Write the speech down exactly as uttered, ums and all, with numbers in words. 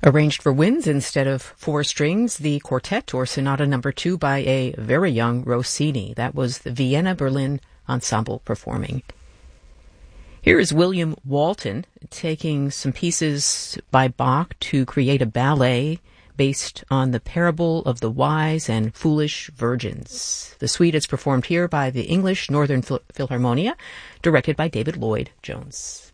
Arranged for winds instead of four strings, the Quartet or Sonata Number Two by a very young Rossini. That was the Vienna Berlin Ensemble performing. Here is William Walton taking some pieces by Bach to create a ballet based on the parable of the wise and foolish virgins. The suite is performed here by the English Northern Philharmonia, directed by David Lloyd Jones.